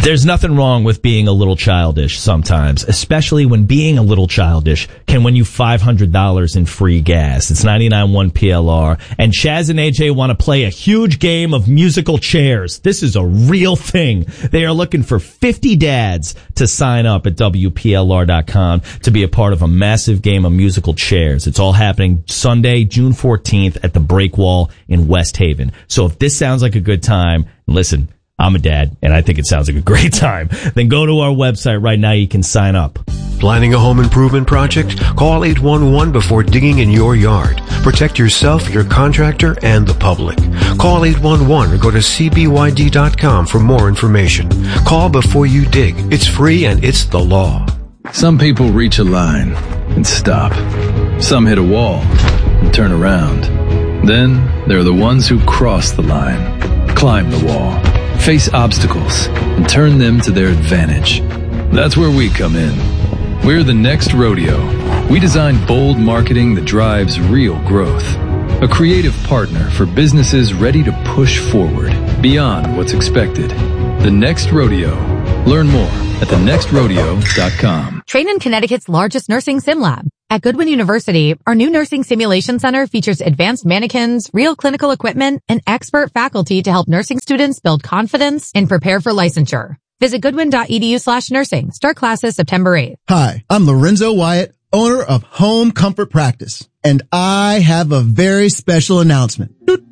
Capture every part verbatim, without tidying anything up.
There's nothing wrong with being a little childish sometimes, especially when being a little childish can win you five hundred dollars in free gas. It's ninety-nine point one P L R, and Chaz and A J want to play a huge game of musical chairs. This is a real thing. They are looking for fifty dads to sign up at W P L R dot com to be a part of a massive game of musical chairs. It's all happening Sunday, June fourteenth at the Breakwall in West Haven. So if this sounds like a good time, listen, I'm a dad, and I think it sounds like a great time. Then go to our website right now. You can sign up. Planning a home improvement project? Call eight one one before digging in your yard. Protect yourself, your contractor, and the public. Call eight one one or go to C B Y D dot com for more information. Call before you dig. It's free and it's the law. Some people reach a line and stop. Some hit a wall and turn around. Then there are the ones who cross the line, climb the wall, face obstacles, and turn them to their advantage. That's where we come in. We're the Next Rodeo. We design bold marketing that drives real growth. A creative partner for businesses ready to push forward beyond what's expected. The Next Rodeo. Learn more at the next rodeo dot com. Train in Connecticut's largest nursing sim lab. At Goodwin University, our new Nursing Simulation Center features advanced mannequins, real clinical equipment, and expert faculty to help nursing students build confidence and prepare for licensure. Visit goodwin.edu slash nursing. Start classes September eighth. Hi, I'm Lorenzo Wyatt, owner of Home Comfort Practice, and I have a very special announcement.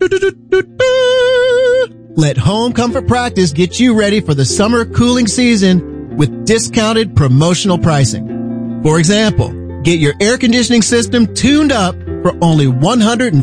Let Home Comfort Practice get you ready for the summer cooling season with discounted promotional pricing. For example, get your air conditioning system tuned up for only one hundred